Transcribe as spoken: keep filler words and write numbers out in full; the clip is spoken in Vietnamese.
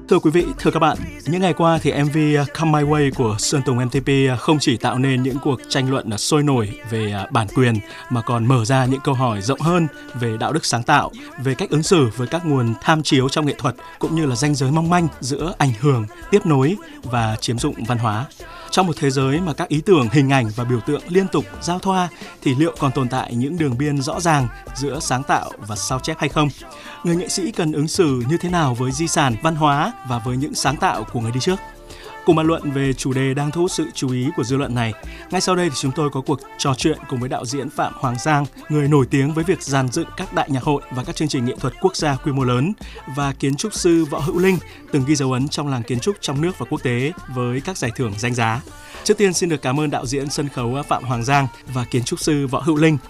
Thưa quý vị, thưa các bạn, những ngày qua thì em vê Come My Way của Sơn Tùng em tê pê không chỉ tạo nên những cuộc tranh luận sôi nổi về bản quyền mà còn mở ra những câu hỏi rộng hơn về đạo đức sáng tạo, về cách ứng xử với các nguồn tham chiếu trong nghệ thuật cũng như là ranh giới mong manh giữa ảnh hưởng, tiếp nối và chiếm dụng văn hóa. Trong một thế giới mà các ý tưởng, hình ảnh và biểu tượng liên tục giao thoa thì liệu còn tồn tại những đường biên rõ ràng giữa sáng tạo và sao chép hay không? Người nghệ sĩ cần ứng xử như thế nào với di sản, văn hóa và với những sáng tạo của người đi trước? Cùng bàn luận về chủ đề đang thu hút sự chú ý của dư luận này, ngay sau đây thì chúng tôi có cuộc trò chuyện cùng với đạo diễn Phạm Hoàng Giang, người nổi tiếng với việc dàn dựng các đại nhạc hội và các chương trình nghệ thuật quốc gia quy mô lớn, và kiến trúc sư Võ Hữu Linh, từng ghi dấu ấn trong làng kiến trúc trong nước và quốc tế với các giải thưởng danh giá. Trước tiên xin được cảm ơn đạo diễn sân khấu Phạm Hoàng Giang và kiến trúc sư Võ Hữu Linh